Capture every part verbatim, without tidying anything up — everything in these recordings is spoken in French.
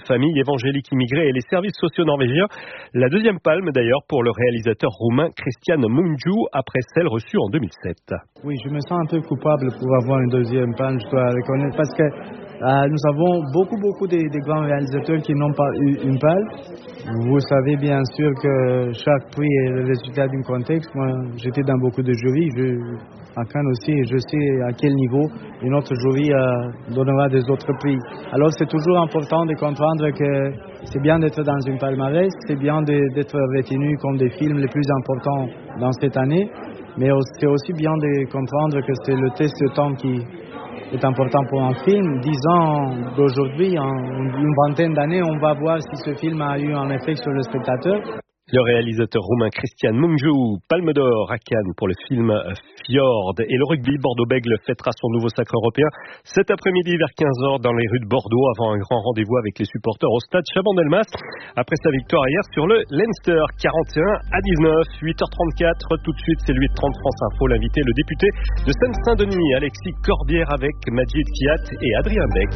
famille évangélique immigrée et les services sociaux norvégiens. La deuxième palme d'ailleurs pour le réalisateur roumain Cristian Mungiu après celle reçue en deux mille sept. Oui, je me sens un peu coupable pour avoir une deuxième palme, je dois reconnaître, parce que euh, nous avons beaucoup, beaucoup de, de grands réalisateurs qui n'ont pas eu une palme. Vous savez bien sûr que chaque prix est le résultat d'un contexte. Moi, j'étais dans beaucoup de jurys, je, à Cannes aussi, et je sais à quel niveau une autre jury euh, donnera des autres prix. Alors c'est toujours important de comprendre que c'est bien d'être dans une palmarès, c'est bien de, d'être retenu comme des films les plus importants dans cette année, mais c'est aussi bien de comprendre que c'est le test de temps qui est important pour un film. Dix ans d'aujourd'hui, en une vingtaine d'années, on va voir si ce film a eu un effet sur le spectateur. Le réalisateur roumain Cristian Mungiu, Palme d'Or à Cannes pour le film Fjord. Et le rugby, Bordeaux-Bègles fêtera son nouveau sacre européen cet après-midi vers quinze heures dans les rues de Bordeaux avant un grand rendez-vous avec les supporters au stade Chaban-Delmas après sa victoire hier sur le Leinster quarante et un à dix-neuf. huit heures trente-quatre, tout de suite c'est le huit heures trente France Info, l'invité le député de Seine-Saint-Denis, Alexis Corbière avec Majid Kiat et Adrien Beck.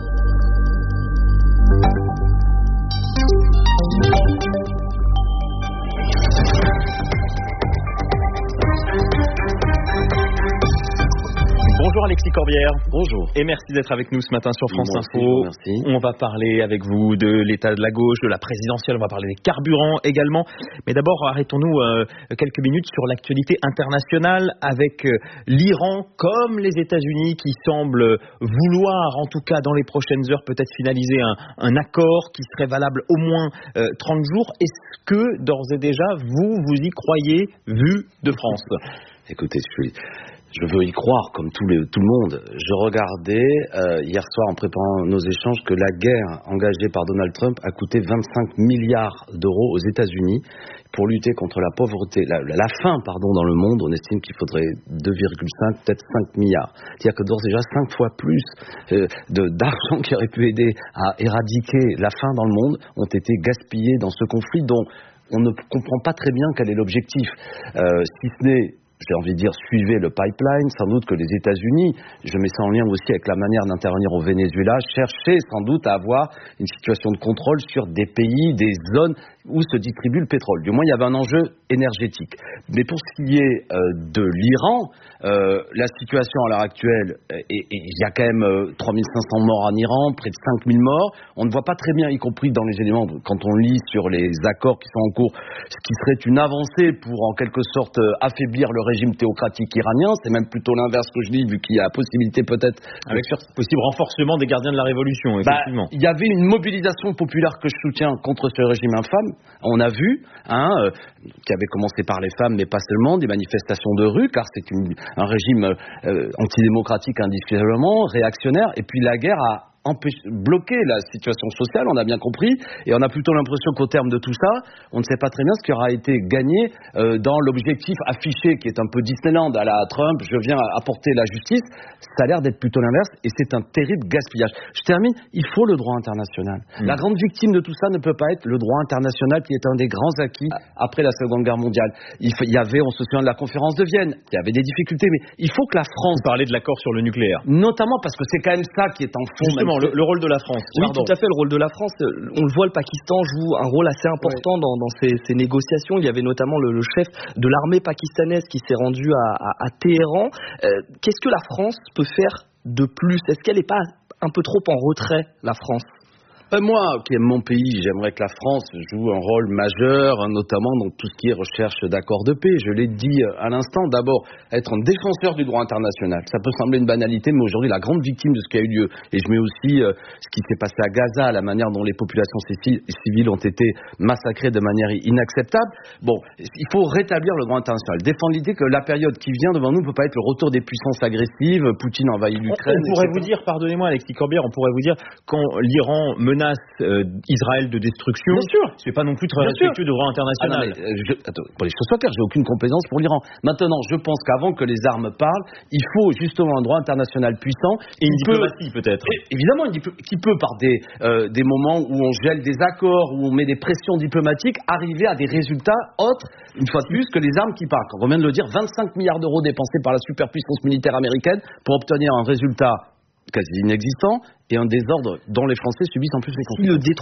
Bonjour Alexis Corbière. Bonjour. Et merci d'être avec nous ce matin sur France Merci, Info. Merci. On va parler avec vous de l'état de la gauche, de la présidentielle, on va parler des carburants également. Mais d'abord, arrêtons-nous euh, quelques minutes sur l'actualité internationale avec euh, l'Iran comme les États-Unis qui semblent vouloir, en tout cas dans les prochaines heures, peut-être finaliser un, un accord qui serait valable au moins euh, trente jours. Est-ce que d'ores et déjà, vous, vous y croyez, vu de France ? Écoutez, je suis... Je veux y croire, comme tout, les, tout le monde. Je regardais euh, hier soir en préparant nos échanges que la guerre engagée par Donald Trump a coûté vingt-cinq milliards d'euros aux États-Unis pour lutter contre la pauvreté, la, la faim pardon, dans le monde. On estime qu'il faudrait deux virgule cinq, peut-être cinq milliards. C'est-à-dire que d'ores et déjà cinq fois plus euh, de, d'argent qui aurait pu aider à éradiquer la faim dans le monde ont été gaspillés dans ce conflit dont on ne comprend pas très bien quel est l'objectif. Euh, si ce n'est... J'ai envie de dire, suivez le pipeline, sans doute que les États-Unis, je mets ça en lien aussi avec la manière d'intervenir au Venezuela, cherchaient sans doute à avoir une situation de contrôle sur des pays, des zones où se distribue le pétrole. Du moins, il y avait un enjeu énergétique. Mais pour ce qui est euh, de l'Iran, euh, la situation à l'heure actuelle, il y a quand même euh, trois mille cinq cents morts en Iran, près de cinq mille morts. On ne voit pas très bien, y compris dans les éléments, quand on lit sur les accords qui sont en cours, ce qui serait une avancée pour en quelque sorte euh, affaiblir le régime théocratique iranien. C'est même plutôt l'inverse que je dis, vu qu'il y a la possibilité peut-être... Avec ce possible renforcement des gardiens de la révolution, effectivement. Bah, il y avait une mobilisation populaire que je soutiens contre ce régime infâme. On a vu, hein, euh, qui avait commencé par les femmes, mais pas seulement, des manifestations de rue, car c'est une, un régime euh, antidémocratique indiscutablement, réactionnaire, et puis la guerre a empêcher, bloquer la situation sociale, on a bien compris, et on a plutôt l'impression qu'au terme de tout ça, on ne sait pas très bien ce qui aura été gagné euh, dans l'objectif affiché qui est un peu Disneyland à la Trump, je viens apporter la justice, ça a l'air d'être plutôt l'inverse, et c'est un terrible gaspillage. Je termine, il faut le droit international. Mmh. La grande victime de tout ça ne peut pas être le droit international qui est un des grands acquis après la Seconde Guerre mondiale. Il, faut, il y avait, on se souvient de la conférence de Vienne, il y avait des difficultés, mais il faut que la France... Vous parlez de l'accord sur le nucléaire. Notamment parce que c'est quand même ça qui est en fond... Justement, Le, le rôle de la France. Oui, Pardon. Tout à fait, le rôle de la France. On le voit, le Pakistan joue un rôle assez important ouais. dans, dans ces, ces négociations. Il y avait notamment le, le chef de l'armée pakistanaise qui s'est rendu à, à, à Téhéran. Euh, qu'est-ce que la France peut faire de plus ? Est-ce qu'elle n'est pas un peu trop en retrait, la France ? Euh, moi, qui aime mon pays, j'aimerais que la France joue un rôle majeur, notamment dans tout ce qui est recherche d'accords de paix. Je l'ai dit à l'instant, d'abord, être un défenseur du droit international. Ça peut sembler une banalité, mais aujourd'hui, la grande victime de ce qui a eu lieu, et je mets aussi euh, ce qui s'est passé à Gaza, la manière dont les populations civiles ont été massacrées de manière inacceptable. Bon, il faut rétablir le droit international. Défendre l'idée que la période qui vient devant nous ne peut pas être le retour des puissances agressives. Poutine envahit l'Ukraine. On, on pourrait vous dire, pardonnez-moi Alexis Corbière, on pourrait vous dire, quand l'Iran menace Euh, Israël de destruction, c'est pas non plus très respectueux du droit international. Ah non, mais, euh, je, attends, pour les choses soient claires, j'ai aucune complaisance pour l'Iran. Maintenant, je pense qu'avant que les armes parlent, il faut justement un droit international puissant et une diplomatie peut, peut-être. Évidemment, qui peut par des euh, des moments où on gèle des accords, où on met des pressions diplomatiques, arriver à des résultats autres, une fois de plus, que les armes qui parlent. Quand on vient de le dire, vingt-cinq milliards d'euros dépensés par la superpuissance militaire américaine pour obtenir un résultat quasi inexistant et un désordre dont les Français subissent en plus les conséquences. Si le